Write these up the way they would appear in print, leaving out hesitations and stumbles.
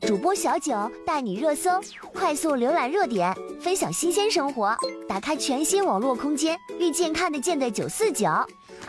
主播小九带你热搜，快速浏览热点，分享新鲜生活，打开全新网络空间，遇见看得见的949。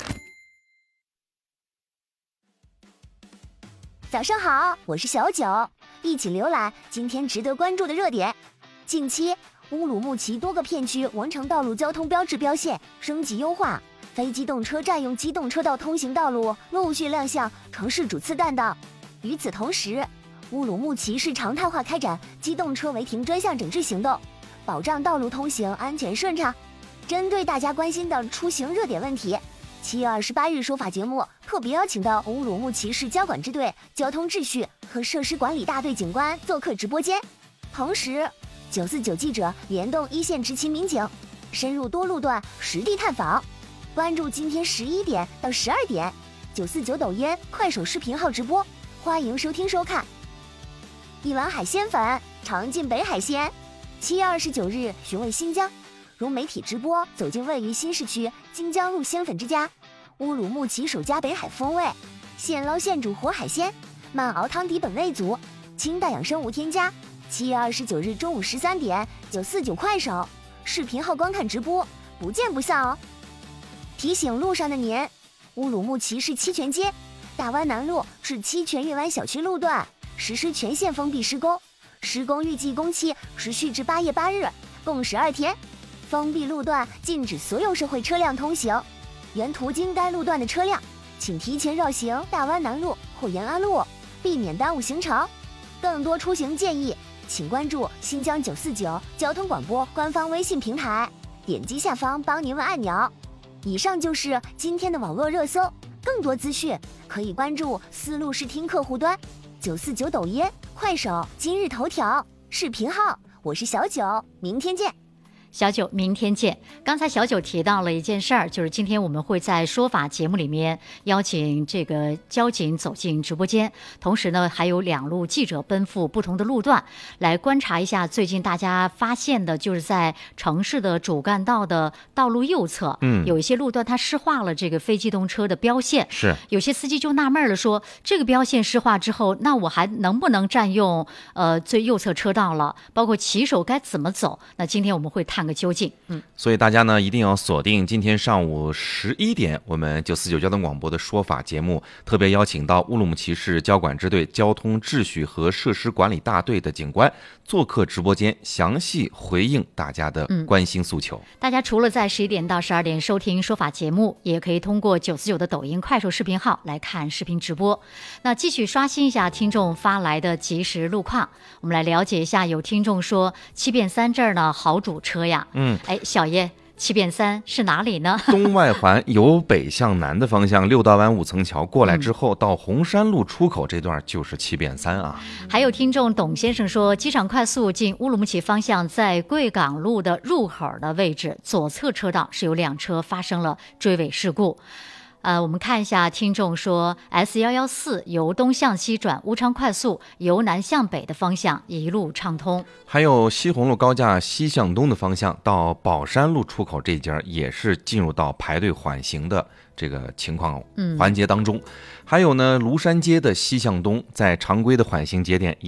早上好，我是小九，一起浏览今天值得关注的热点。近期，乌鲁木齐多个片区完成道路交通标志标线升级优化，非机动车占用机动车道通行道路陆续亮相城市主次干道。与此同时，乌鲁木齐市常态化开展机动车违停专项整治行动，保障道路通行安全顺畅。针对大家关心的出行热点问题，7月28日说法节目特别邀请到乌鲁木齐市交管支队交通秩序和设施管理大队警官做客直播间。同时，949记者联动一线执勤民警，深入多路段实地探访，关注今天11点到12点949抖音、快手视频号直播，欢迎收听收看。一碗海鲜粉，尝尽北海鲜。7月29日，询问新疆，融媒体直播走进位于新市区金江路鲜粉之家，乌鲁木齐首家北海风味，现捞现煮活海鲜，慢熬汤底本味足，清淡养生无添加。7月29日中午13点，949快手视频号观看直播，不见不散哦。提醒路上的您，乌鲁木齐市七泉街、大湾南路至七泉运湾小区路段实施全线封闭施工，施工预计工期持续至8月8日，共12天。封闭路段禁止所有社会车辆通行，沿途经该路段的车辆，请提前绕行大湾南路或延安路，避免耽误行程。更多出行建议，请关注新疆949交通广播官方微信平台，点击下方帮您问按钮。以上就是今天的网络热搜，更多资讯可以关注思路视听客户端、949抖音、快手、今日头条视频号。我是小九，明天见。 小九，明天见。刚才小九提到了一件事儿，就是今天我们会在说法节目里面邀请这个交警走进直播间，同时呢还有2路记者奔赴不同的路段，来观察一下最近大家发现的，就是在城市的主干道的道路右侧，有一些路段它施划了这个非机动车的标线， 是有些司机就纳闷了，说这个标线施划之后，那我还能不能占用最右侧车道了？包括骑手该怎么走？那今天我们会探个究竟。 所以大家呢一定要锁定今天上午11点我们949交通广播的说法节目，特别邀请到乌鲁木齐市交管支队交通秩序和设施管理大队的警官做客直播间，详细回应大家的关心诉求。 大家除了在11点到12点收听说法节目，也可以通过949的抖音、快手视频号来看视频直播。那继续刷新一下听众发来的即时路况，我们来了解一下。有听众说7变3这儿呢好堵车呀。小叶，7变3是哪里呢？ 东外环由北向南的方向，6道湾5层桥过来之后，到红山路出口这段就是7变3啊。 还有听众董先生说，机场快速进乌鲁木齐方向，在贵港路的入口的位置，左侧车道是有2车发生了追尾事故。我们看一下，听众说 S114 由东向西转乌昌快速由南向北的方向一路畅通。 还有西红路高架西向东的方向到宝山路出口这家也是进入到排队缓行的这个情况环节当中。还有呢，庐山街的西向东在常规的缓行节点